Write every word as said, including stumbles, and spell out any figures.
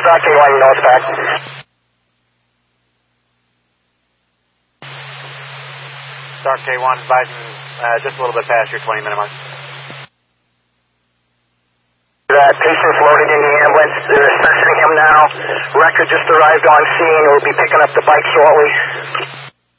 Star K one, you know it's back. Star K one, advising uh, just a little bit past your twenty minute mark. That patient's loaded in the ambulance. They're assessing him now. Record just arrived on scene. We'll be picking up the bike shortly.